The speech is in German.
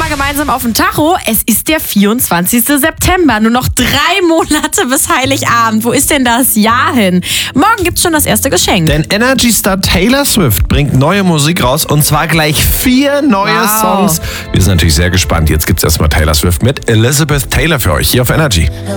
gemeinsam auf den Tacho. Es ist der 24. September. Nur noch 3 Monate bis Heiligabend. Wo ist denn das Jahr hin? Morgen gibt's schon das erste Geschenk. Denn Energy-Star Taylor Swift bringt neue Musik raus und zwar gleich 4 neue Songs. Wir sind natürlich sehr gespannt. Jetzt gibt's erstmal Taylor Swift mit Elizabeth Taylor für euch hier auf Energy.